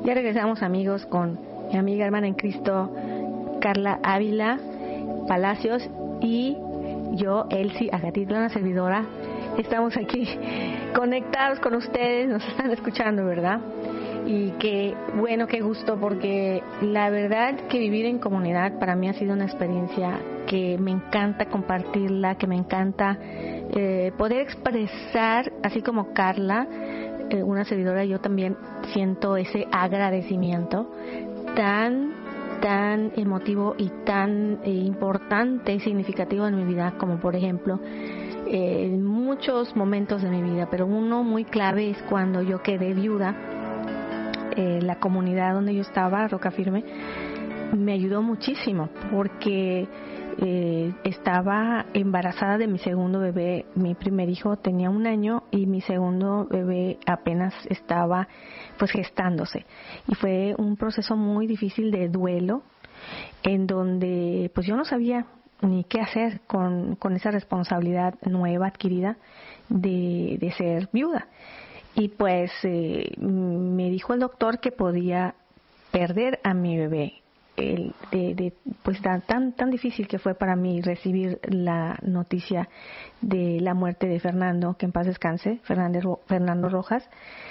Ya regresamos, amigos, con mi amiga hermana en Cristo, Carla Ávila Palacios, y yo, Elsie Agatitla, una servidora. Estamos aquí conectados con ustedes, nos están escuchando, ¿verdad? Y qué bueno, qué gusto, porque la verdad que vivir en comunidad para mí ha sido una experiencia que me encanta compartirla, que me encanta poder expresar, así como Carla, una servidora, yo también siento ese agradecimiento tan emotivo y tan importante y significativo en mi vida, como por ejemplo en muchos momentos de mi vida, pero uno muy clave es cuando yo quedé viuda. La comunidad donde yo estaba, Roca Firme, me ayudó muchísimo porque estaba embarazada de mi segundo bebé. Mi primer hijo tenía 1 año y mi segundo bebé apenas estaba pues gestándose, y fue un proceso muy difícil de duelo, en donde pues yo no sabía ni qué hacer con esa responsabilidad nueva adquirida de ser viuda. Y pues me dijo el doctor que podía perder a mi bebé. Pues tan difícil que fue para mí recibir la noticia de la muerte de Fernando, que en paz descanse, Fernando Rojas,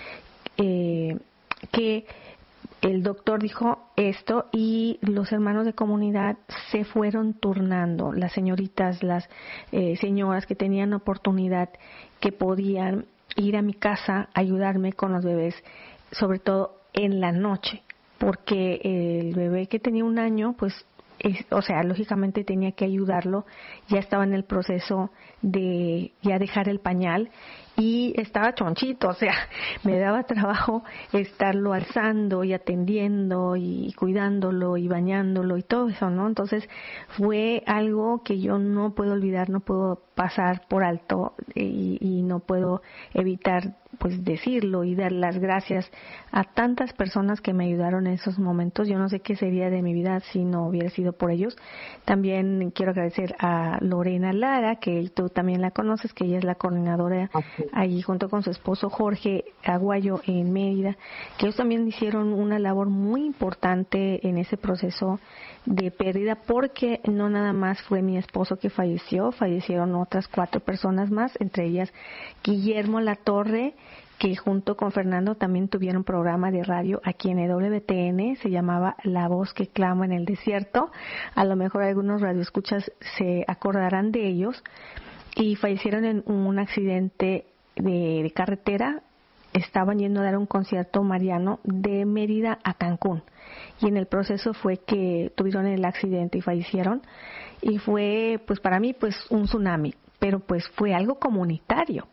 que el doctor dijo esto y los hermanos de comunidad se fueron turnando, las señoritas, las señoras que tenían oportunidad, que podían ir a mi casa a ayudarme con los bebés, sobre todo en la noche, porque el bebé que tenía 1 año, pues, lógicamente tenía que ayudarlo, ya estaba en el proceso de ya dejar el pañal y estaba chonchito, me daba trabajo estarlo alzando y atendiendo y cuidándolo y bañándolo y todo eso, ¿no? Entonces fue algo que yo no puedo olvidar, no puedo pasar por alto y no puedo evitar pues decirlo y dar las gracias a tantas personas que me ayudaron en esos momentos. Yo no sé qué sería de mi vida si no hubiera sido por ellos. También quiero agradecer a Lorena Lara, que tú también la conoces, que ella es la coordinadora allí junto con su esposo Jorge Aguayo en Mérida, que ellos también hicieron una labor muy importante en ese proceso de pérdida, porque no nada más fue mi esposo que falleció, fallecieron otras 4 personas más, entre ellas Guillermo Latorre, que junto con Fernando también tuvieron programa de radio aquí en EWTN, se llamaba La Voz que Clama en el Desierto. A lo mejor algunos radioescuchas se acordarán de ellos, y fallecieron en un accidente de carretera. Estaban yendo a dar un concierto mariano de Mérida a Cancún, y en el proceso fue que tuvieron el accidente y fallecieron, y fue pues para mí pues un tsunami, pero pues fue algo comunitario.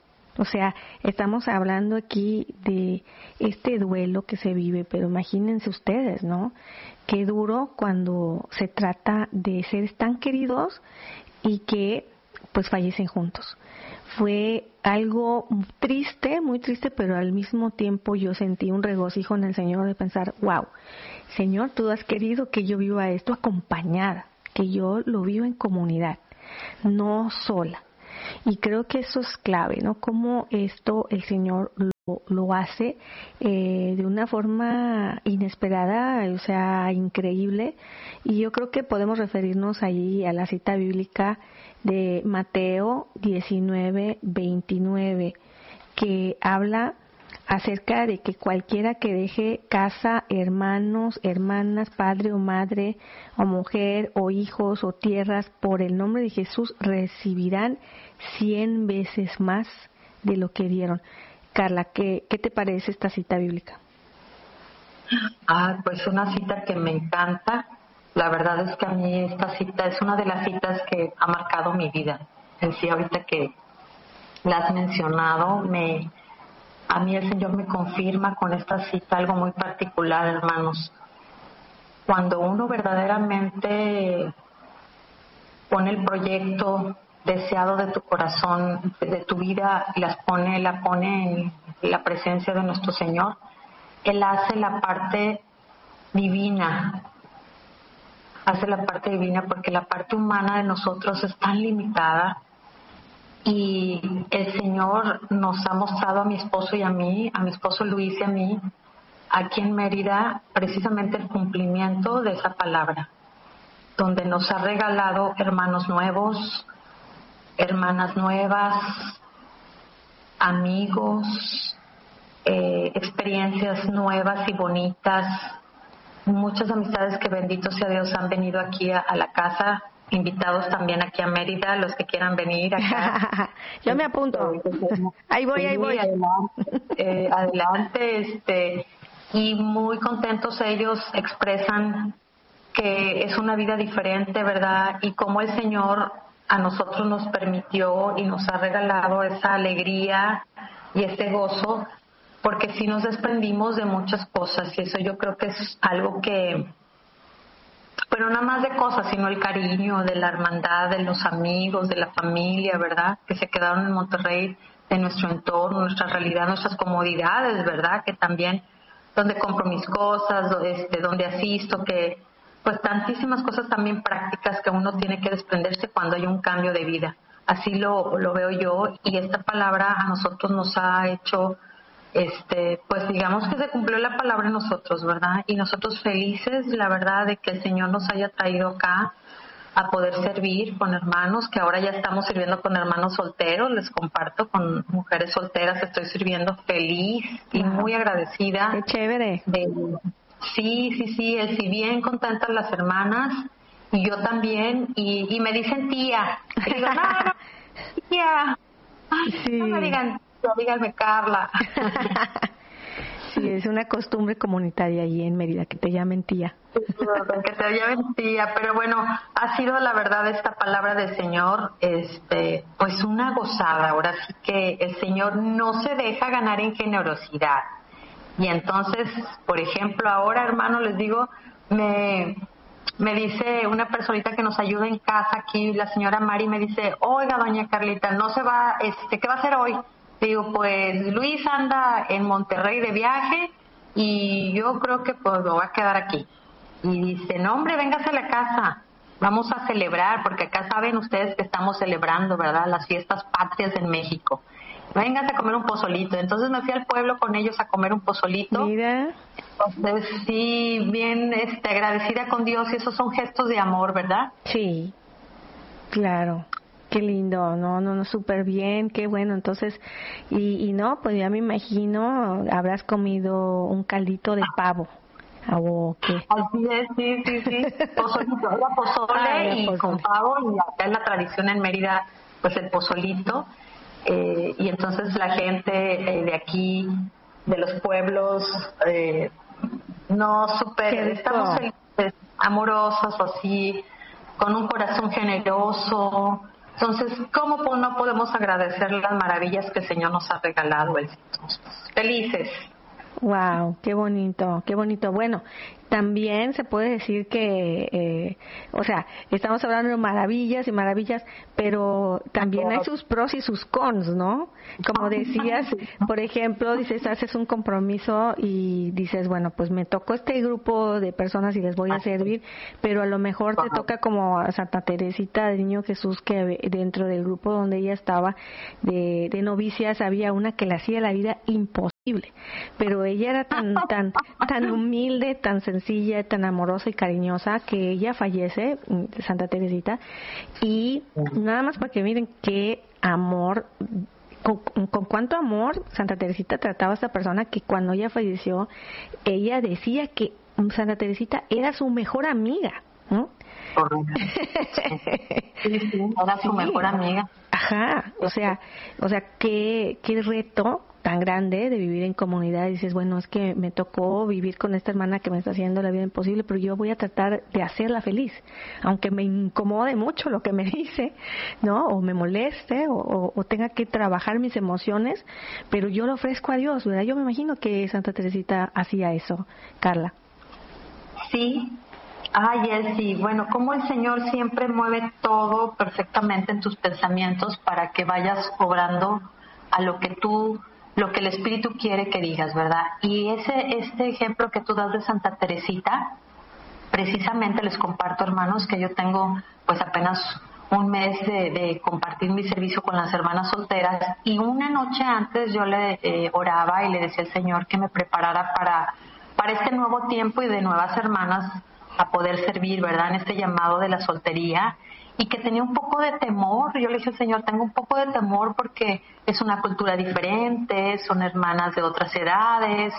Estamos hablando aquí de este duelo que se vive, pero imagínense ustedes, ¿no? Qué duro cuando se trata de seres tan queridos y que pues fallecen juntos. Fue algo triste, muy triste, pero al mismo tiempo yo sentí un regocijo en el Señor de pensar, wow, Señor, tú has querido que yo viva esto acompañada, que yo lo viva en comunidad, no sola. Y creo que eso es clave, ¿no? Cómo esto el Señor lo hace de una forma inesperada, increíble. Y yo creo que podemos referirnos ahí a la cita bíblica de Mateo 19:29, que habla acerca de que cualquiera que deje casa, hermanos, hermanas, padre o madre, o mujer, o hijos, o tierras, por el nombre de Jesús, recibirán 100 veces más de lo que dieron. Carla, ¿qué te parece esta cita bíblica? Pues una cita que me encanta. La verdad es que a mí esta cita es una de las citas que ha marcado mi vida. En sí, ahorita que la has mencionado, a mí el Señor me confirma con esta cita algo muy particular, hermanos. Cuando uno verdaderamente pone el proyecto deseado de tu corazón, de tu vida, y la pone en la presencia de nuestro Señor, Él hace la parte divina. Porque la parte humana de nosotros es tan limitada, y el Señor nos ha mostrado a mi esposo y a mí, a mi esposo Luis y a mí, aquí en Mérida precisamente el cumplimiento de esa palabra, donde nos ha regalado hermanos nuevos, hermanas nuevas, amigos, experiencias nuevas y bonitas, muchas amistades que bendito sea Dios han venido aquí a la casa, invitados también aquí a Mérida, los que quieran venir acá. Yo me apunto. Ahí voy. Adelante, y muy contentos ellos expresan que es una vida diferente, ¿verdad? Y cómo el Señor a nosotros nos permitió y nos ha regalado esa alegría y ese gozo, porque sí nos desprendimos de muchas cosas, y eso yo creo que es algo que, pero no más de cosas, sino el cariño de la hermandad, de los amigos, de la familia, ¿verdad? Que se quedaron en Monterrey, de nuestro entorno, nuestra realidad, nuestras comodidades, ¿verdad? Que también, donde compro mis cosas, donde asisto, que pues tantísimas cosas también prácticas que uno tiene que desprenderse cuando hay un cambio de vida. Así lo veo yo, y esta palabra a nosotros nos ha hecho, pues digamos que se cumplió la palabra en nosotros, ¿verdad? Y nosotros felices, la verdad, de que el Señor nos haya traído acá a poder servir con hermanos, que ahora ya estamos sirviendo con hermanos solteros, les comparto, con mujeres solteras estoy sirviendo feliz y muy agradecida. ¡Qué chévere! Sí, si bien contentas las hermanas, y yo también, y me dicen tía, y digo, no, tía, sí. No me digan, díganme Carla. Sí, es una costumbre comunitaria allí en Mérida, que te llamen tía. Que te llamen tía, pero bueno, ha sido la verdad esta palabra del Señor, pues una gozada. Ahora sí que el Señor no se deja ganar en generosidad. Y entonces, por ejemplo, ahora, hermano, les digo, me dice una personita que nos ayuda en casa aquí, la señora Mari, me dice, oiga, doña Carlita, no se va, ¿qué va a hacer hoy? Digo, pues Luis anda en Monterrey de viaje y yo creo que pues lo va a quedar aquí. Y dice, no hombre, véngase a la casa, vamos a celebrar, porque acá saben ustedes que estamos celebrando, ¿verdad?, las fiestas patrias en México. Véngase a comer un pozolito. Entonces me fui al pueblo con ellos a comer un pozolito. Mira. Entonces sí, bien agradecida con Dios, y esos son gestos de amor, ¿verdad? Sí, claro. Qué lindo, no, súper bien, qué bueno. Entonces, y no, pues ya me imagino, habrás comido un caldito de pavo. ¿O qué? Así es, sí. Pozolito, era pozole y pozole con pavo, y acá en la tradición en Mérida, pues el pozolito. Y entonces la gente de aquí, de los pueblos, estamos felices, amorosos, así, con un corazón generoso. Entonces, ¿cómo no podemos agradecer las maravillas que el Señor nos ha regalado? Felices. Wow, qué bonito, qué bonito. Bueno, también se puede decir que, o sea, estamos hablando de maravillas y maravillas, pero también hay sus pros y sus cons, ¿no? Como decías, por ejemplo, dices, haces un compromiso y dices, bueno, pues me tocó este grupo de personas y les voy a servir, pero a lo mejor te toca como a Santa Teresita del Niño Jesús, que dentro del grupo donde ella estaba de novicias había una que le hacía la vida imposible, pero ella era tan humilde, tan sencilla, tan amorosa y cariñosa, que ella fallece, Santa Teresita, y nada más para que miren qué amor, con cuánto amor Santa Teresita trataba a esta persona, que cuando ella falleció, ella decía que Santa Teresita era su mejor amiga, ¿no? Sí, era su mejor amiga. Ajá, o sea, qué reto tan grande de vivir en comunidad. Y dices, bueno, es que me tocó vivir con esta hermana que me está haciendo la vida imposible, pero yo voy a tratar de hacerla feliz, aunque me incomode mucho lo que me dice, ¿no? O me moleste, o tenga que trabajar mis emociones, pero yo lo ofrezco a Dios, ¿verdad? Yo me imagino que Santa Teresita hacía eso, Carla. Sí. Sí, bueno, como el Señor siempre mueve todo perfectamente en tus pensamientos para que vayas obrando a lo que el Espíritu quiere que digas, ¿verdad? Y este ejemplo que tú das de Santa Teresita, precisamente les comparto, hermanos, que yo tengo pues apenas un mes de compartir mi servicio con las hermanas solteras, y una noche antes yo le oraba y le decía al Señor que me preparara para este nuevo tiempo y de nuevas hermanas a poder servir, ¿verdad? En este llamado de la soltería, y que tenía un poco de temor. Yo le dije al Señor, tengo un poco de temor porque es una cultura diferente, son hermanas de otras edades,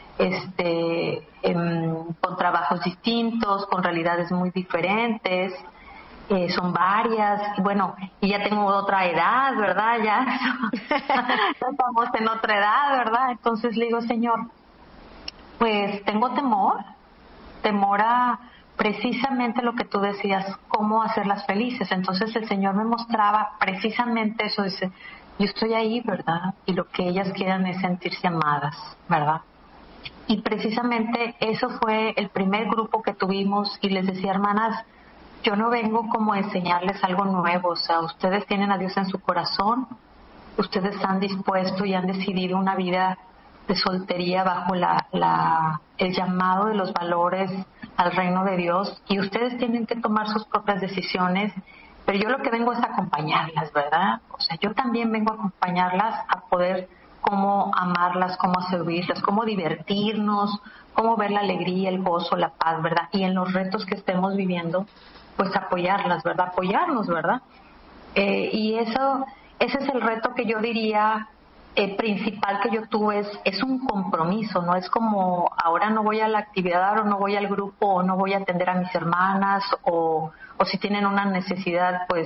con trabajos distintos, con realidades muy diferentes, son varias, bueno, y ya tengo otra edad, ¿verdad? Ya estamos en otra edad, ¿verdad? Entonces le digo, Señor, pues tengo temor a precisamente lo que tú decías, cómo hacerlas felices. Entonces el Señor me mostraba precisamente eso, dice, yo estoy ahí, ¿verdad? Y lo que ellas quieran es sentirse amadas, ¿verdad? Y precisamente eso fue el primer grupo que tuvimos, y les decía, hermanas, yo no vengo como a enseñarles algo nuevo, o sea, ustedes tienen a Dios en su corazón, ustedes han dispuesto y han decidido una vida de soltería bajo el llamado de los valores al reino de Dios, y ustedes tienen que tomar sus propias decisiones, pero yo lo que vengo es a acompañarlas, ¿verdad? O sea, yo también vengo a acompañarlas a poder cómo amarlas, cómo servirlas, cómo divertirnos, cómo ver la alegría, el gozo, la paz, ¿verdad? Y en los retos que estemos viviendo, pues apoyarlas, ¿verdad? Apoyarnos, ¿verdad? Y ese es el reto que yo diría principal que yo tuve, es un compromiso, no es como ahora no voy a la actividad o no voy al grupo o no voy a atender a mis hermanas o si tienen una necesidad, pues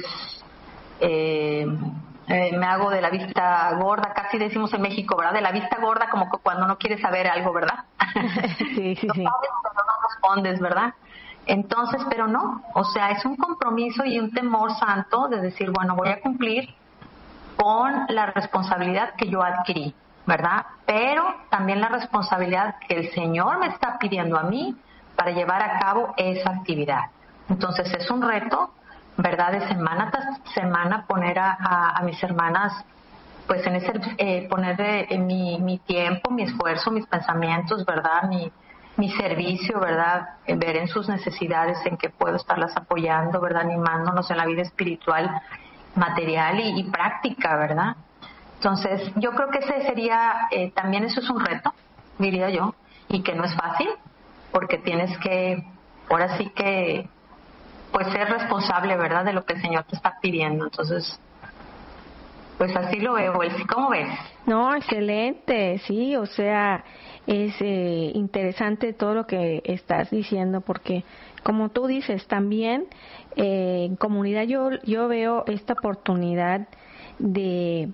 me hago de la vista gorda, casi decimos en México, ¿verdad? De la vista gorda, como que cuando no quieres saber algo, ¿verdad? Sí, sí, no sí. sabes, pero no respondes, ¿verdad? Entonces, pero no, o sea, es un compromiso y un temor santo de decir, bueno, voy a cumplir con la responsabilidad que yo adquirí, ¿verdad? Pero también la responsabilidad que el Señor me está pidiendo a mí para llevar a cabo esa actividad. Entonces es un reto, ¿verdad? De semana tras semana poner a mis hermanas, pues en ese poner en mi tiempo, mi esfuerzo, mis pensamientos, ¿verdad? Mi servicio, ¿verdad? Ver en sus necesidades en qué puedo estarlas apoyando, ¿verdad? Animándonos en la vida espiritual, material y práctica, ¿verdad? Entonces, yo creo que ese sería, también eso es un reto, diría yo, y que no es fácil, porque tienes que, ahora sí que, pues ser responsable, ¿verdad?, de lo que el Señor te está pidiendo. Entonces, pues así lo veo, Elsie. ¿Cómo ves? No, excelente, sí, o sea, es interesante todo lo que estás diciendo, porque como tú dices, también en comunidad yo veo esta oportunidad de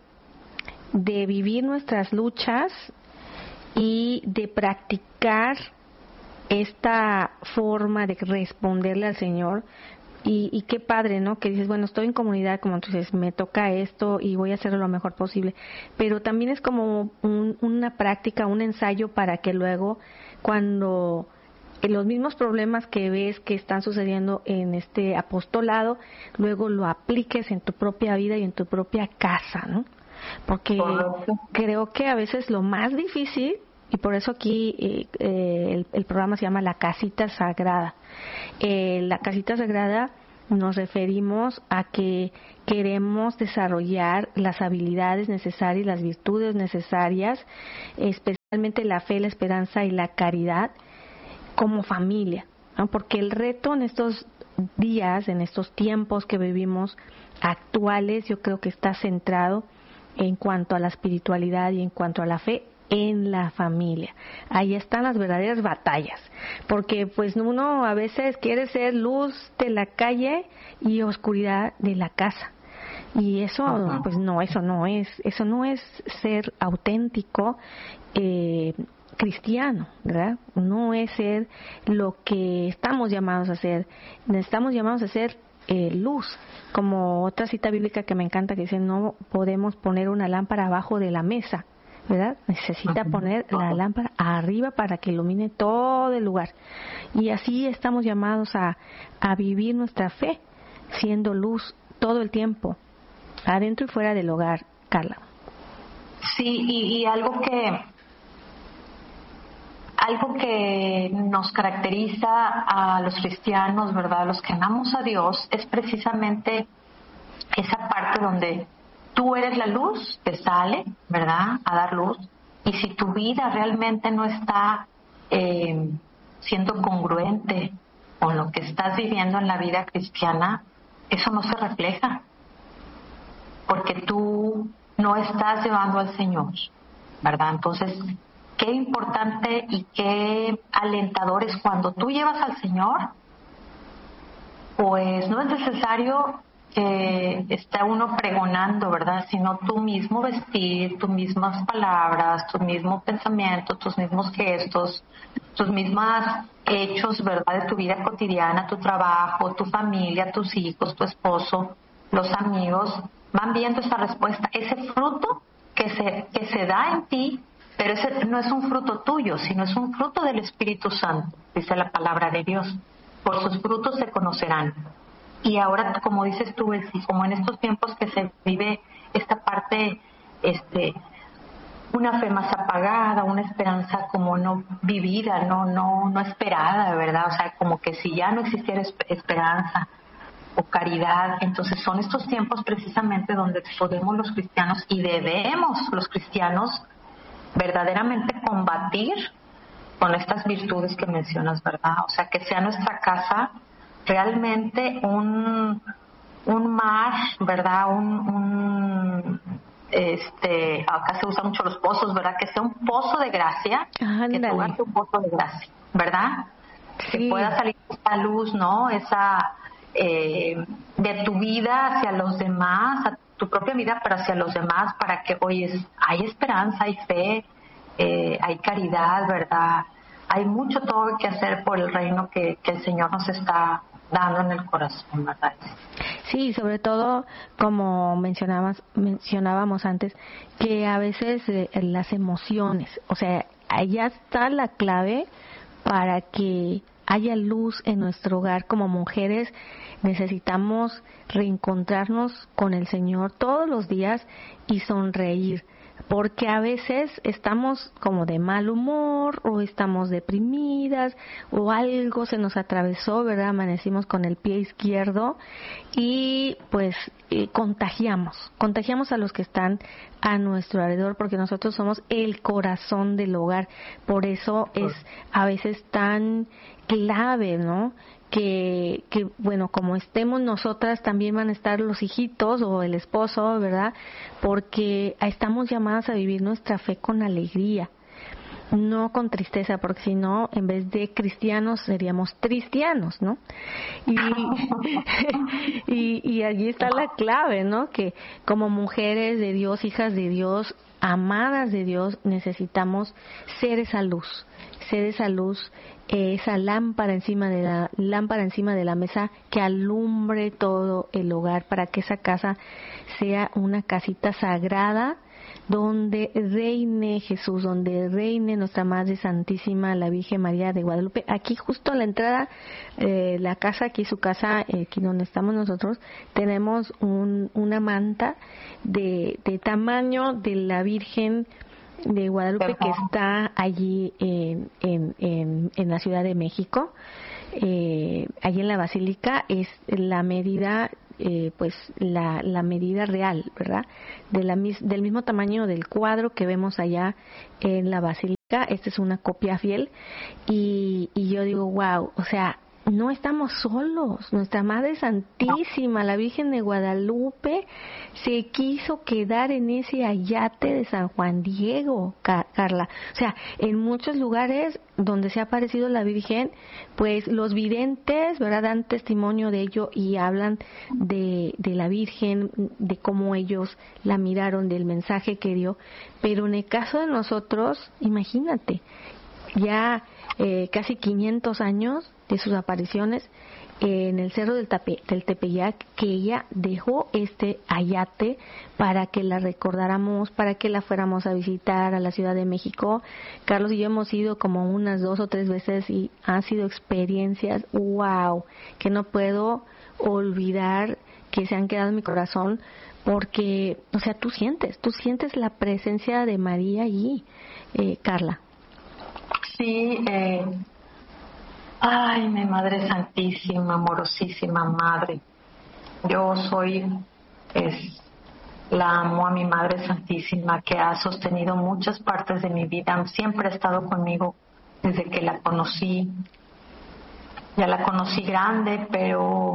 vivir nuestras luchas y de practicar esta forma de responderle al Señor. Y qué padre, ¿no? Que dices, bueno, estoy en comunidad, como tú dices, me toca esto y voy a hacerlo lo mejor posible. Pero también es como una práctica, un ensayo para que luego, cuando los mismos problemas que ves que están sucediendo en este apostolado, luego lo apliques en tu propia vida y en tu propia casa, ¿no? Porque creo que a veces lo más difícil, y por eso aquí el programa se llama La Casita Sagrada. La Casita Sagrada nos referimos a que queremos desarrollar las habilidades necesarias, las virtudes necesarias, especialmente la fe, la esperanza y la caridad como familia, ¿no? Porque el reto en estos días, en estos tiempos que vivimos actuales, yo creo que está centrado en cuanto a la espiritualidad y en cuanto a la fe en la familia. Ahí están las verdaderas batallas, porque pues uno a veces quiere ser luz de la calle y oscuridad de la casa. Y eso, pues no, eso no es ser auténtico cristiano, ¿verdad? No es ser lo que estamos llamados a ser. Estamos llamados a ser luz, como otra cita bíblica que me encanta que dice, no podemos poner una lámpara abajo de la mesa, ¿verdad? Necesita poner la lámpara arriba para que ilumine todo el lugar. Y así estamos llamados a vivir nuestra fe, siendo luz todo el tiempo, adentro y fuera del hogar, Carla. Sí, y algo que nos caracteriza a los cristianos, ¿verdad?, los que amamos a Dios, es precisamente esa parte donde tú eres la luz, te sale, ¿verdad?, a dar luz, y si tu vida realmente no está siendo congruente con lo que estás viviendo en la vida cristiana, eso no se refleja, porque tú no estás llevando al Señor, ¿verdad? Entonces, qué importante y qué alentador es cuando tú llevas al Señor, pues no es necesario que esté uno pregonando, ¿verdad? Sino tú mismo vestir, tus mismas palabras, tus mismos pensamientos, tus mismos gestos, tus mismos hechos, ¿verdad? De tu vida cotidiana, tu trabajo, tu familia, tus hijos, tu esposo, los amigos, van viendo esa respuesta, ese fruto que se da en ti, pero ese no es un fruto tuyo, sino es un fruto del Espíritu Santo, dice la palabra de Dios. Por sus frutos se conocerán. Y ahora, como dices tú, como en estos tiempos que se vive esta parte, una fe más apagada, una esperanza como no vivida, no esperada, ¿verdad? O sea, como que si ya no existiera esperanza o caridad, entonces son estos tiempos precisamente donde podemos los cristianos y debemos los cristianos verdaderamente combatir con estas virtudes que mencionas, ¿verdad? O sea, que sea nuestra casa realmente un mar, ¿verdad? Acá se usan mucho los pozos, ¿verdad? Que sea un pozo de gracia, que tú hagas un pozo de gracia, ¿verdad? Sí. Que pueda salir esa luz, ¿no? Esa de tu vida hacia los demás, a tu propia vida, pero hacia los demás, para que, oye, hay esperanza, hay fe, hay caridad, ¿verdad? Hay mucho todo que hacer por el reino que el Señor nos está dando en el corazón, ¿verdad? Sí, sobre todo, como mencionábamos antes, que a veces las emociones, o sea, allá está la clave para que haya luz en nuestro hogar. Como mujeres necesitamos reencontrarnos con el Señor todos los días y sonreír, porque a veces estamos como de mal humor o estamos deprimidas o algo se nos atravesó, ¿verdad? Amanecimos con el pie izquierdo y pues contagiamos a los que están a nuestro alrededor, porque nosotros somos el corazón del hogar. Por eso es a veces tan clave, ¿no? Que bueno, como estemos nosotras, también van a estar los hijitos o el esposo, ¿verdad? Porque estamos llamadas a vivir nuestra fe con alegría, no con tristeza, porque si no, en vez de cristianos seríamos tristianos, ¿no? Y allí está la clave, ¿no? Que como mujeres de Dios, hijas de Dios, amadas de Dios, necesitamos ser esa luz, esa lámpara encima de la mesa que alumbre todo el hogar, para que esa casa sea una casita sagrada donde reine Jesús, donde reine nuestra Madre Santísima, la Virgen María de Guadalupe. Aquí justo a la entrada, la casa, aquí su casa, aquí donde estamos nosotros, tenemos una manta de tamaño de la Virgen de Guadalupe, que está allí en la Ciudad de México. Allí en la Basílica es la medida, pues la medida real, ¿verdad? Del mismo tamaño del cuadro que vemos allá en la Basílica. Esta es una copia fiel y yo digo, wow, o sea, no estamos solos. Nuestra Madre Santísima, la Virgen de Guadalupe, se quiso quedar en ese ayate de San Juan Diego, Carla. O sea, en muchos lugares donde se ha aparecido la Virgen, pues los videntes, ¿verdad?, dan testimonio de ello y hablan de la Virgen, de cómo ellos la miraron, del mensaje que dio. Pero en el caso de nosotros, imagínate, ya casi 500 años de sus apariciones en el cerro del Tepeyac, que ella dejó este ayate para que la recordáramos, para que la fuéramos a visitar a la Ciudad de México. Carlos y yo hemos ido como unas 2 o 3 veces y han sido experiencias, wow, que no puedo olvidar, que se han quedado en mi corazón, porque, o sea, tú sientes la presencia de María allí, Carla. Sí, ay, mi Madre Santísima, amorosísima Madre. Yo la amo a mi Madre Santísima, que ha sostenido muchas partes de mi vida, siempre ha estado conmigo desde que la conocí. Ya la conocí grande, pero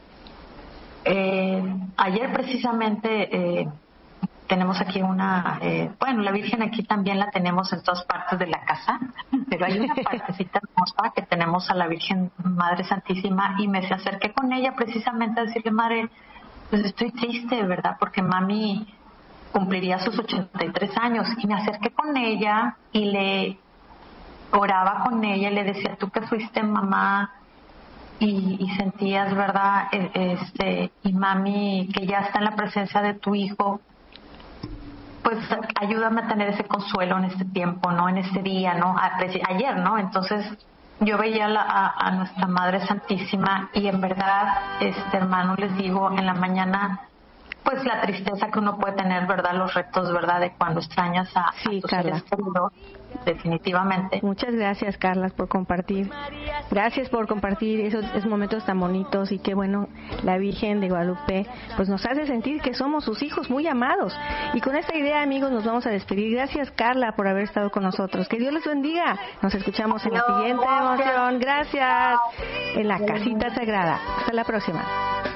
ayer precisamente tenemos aquí la Virgen aquí también la tenemos en todas partes de la casa, pero hay una partecita hermosa que tenemos a la Virgen Madre Santísima, y me acerqué con ella precisamente a decirle: Madre, pues estoy triste, ¿verdad? Porque mami cumpliría sus 83 años, y me acerqué con ella y le oraba con ella y le decía: tú que fuiste mamá y sentías, ¿verdad? Y mami, que ya está en la presencia de tu hijo, pues ayúdame a tener ese consuelo en este tiempo, ¿no? En este día, ¿no? Ayer, ¿no? Entonces yo veía a nuestra Madre Santísima, y en verdad, hermano, les digo, en la mañana, pues la tristeza que uno puede tener, ¿verdad? Los retos, ¿verdad? De cuando extrañas a tus seres queridos, definitivamente. Muchas gracias, Carla, por compartir. Gracias por compartir esos momentos tan bonitos, y qué bueno, la Virgen de Guadalupe pues nos hace sentir que somos sus hijos muy amados. Y con esta idea, amigos, nos vamos a despedir. Gracias, Carla, por haber estado con nosotros. Que Dios les bendiga. Nos escuchamos en la siguiente emoción. Gracias. En la Casita Sagrada. Hasta la próxima.